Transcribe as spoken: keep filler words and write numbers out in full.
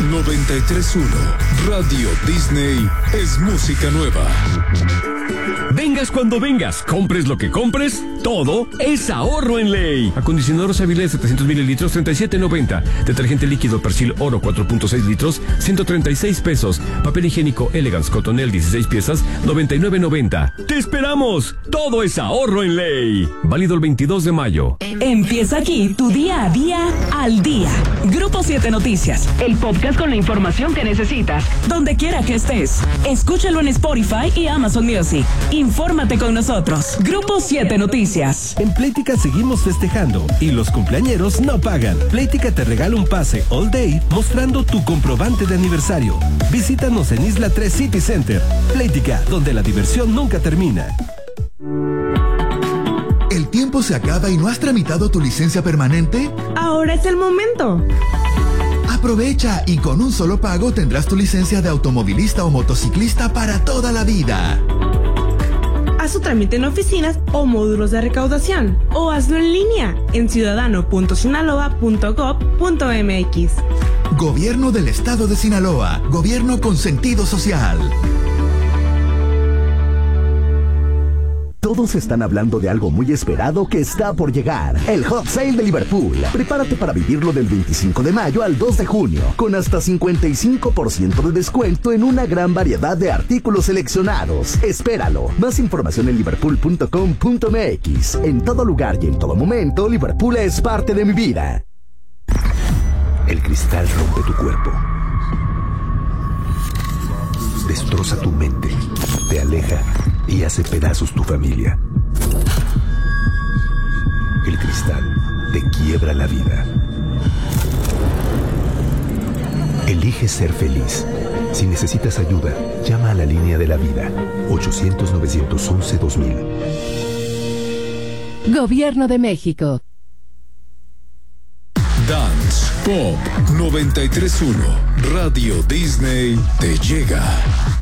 noventa y tres punto uno Radio Disney es música nueva. Vengas cuando vengas, compres lo que compres, todo es ahorro en Ley. Acondicionador Avilés setecientos mililitros, treinta y siete noventa. Detergente líquido Persil Oro cuatro punto seis litros, ciento treinta y seis pesos. Papel higiénico Elegance Cotonel dieciséis piezas, noventa y nueve noventa. ¡Te esperamos! Todo es ahorro en Ley. Válido el veintidós de mayo. Empieza aquí tu día a día al día. Grupo siete Noticias, el podcast con la información que necesitas, donde quiera que estés. Escúchalo en Spotify y Amazon Music. Infórmate con nosotros. Grupo siete Noticias. En Playtika seguimos festejando y los cumpleañeros no pagan. Playtika te regala un pase all day mostrando tu comprobante de aniversario. Visítanos en Isla tres City Center. Playtika, donde la diversión nunca termina. ¿El tiempo se acaba y no has tramitado tu licencia permanente? Ahora es el momento. Aprovecha y con un solo pago tendrás tu licencia de automovilista o motociclista para toda la vida. Haz su trámite en oficinas o módulos de recaudación o hazlo en línea en ciudadano punto sinaloa punto gob punto mx. Gobierno del Estado de Sinaloa. Gobierno con sentido social. Todos están hablando de algo muy esperado que está por llegar. El Hot Sale de Liverpool. Prepárate para vivirlo del veinticinco de mayo al dos de junio, con hasta cincuenta y cinco por ciento de descuento en una gran variedad de artículos seleccionados. Espéralo. Más información en liverpool punto com punto mx. En todo lugar y en todo momento, Liverpool es parte de mi vida. El cristal rompe tu cuerpo. Destroza tu mente. Te aleja y hace pedazos tu familia. El cristal te quiebra la vida. Elige ser feliz. Si necesitas ayuda, llama a la línea de la vida. ochocientos, novecientos once, dos mil. Gobierno de México. Dance Pop noventa y tres punto uno Radio Disney te llega.